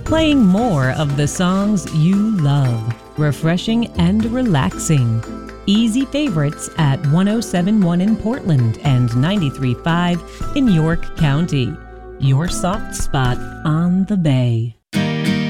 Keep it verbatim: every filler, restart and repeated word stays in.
playing more of the songs you love, refreshing and relaxing. Easy favorites at one oh seven point one in Portland and ninety-three point five in York County. Your soft spot on the Bay.